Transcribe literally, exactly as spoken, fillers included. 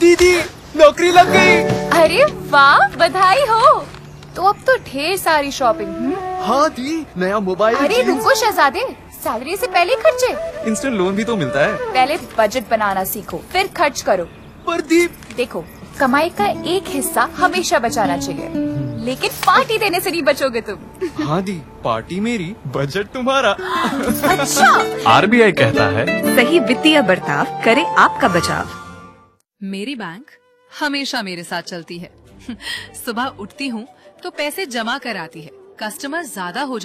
दीदी नौकरी लग गई। अरे वाह, बधाई हो। तो अब तो ढेर सारी शॉपिंग। हाँ दी, नया मोबाइल। अरे रुको शहजादे, सैलरी से पहले खर्चे। इंस्टेंट लोन भी तो मिलता है। पहले बजट बनाना सीखो, फिर खर्च करो। पर दी देखो, कमाई का एक हिस्सा हमेशा बचाना चाहिए, लेकिन पार्टी देने से नहीं बचोगे तुम। हाँ दी, पार्टी मेरी, बजट तुम्हारा। अच्छा। आरबीआई कहता है, सही वित्तीय बर्ताव करे आपका बचाव। मेरी बैंक हमेशा मेरे साथ चलती है। सुबह उठती हूँ तो पैसे जमा कर आती है, कस्टमर ज्यादा हो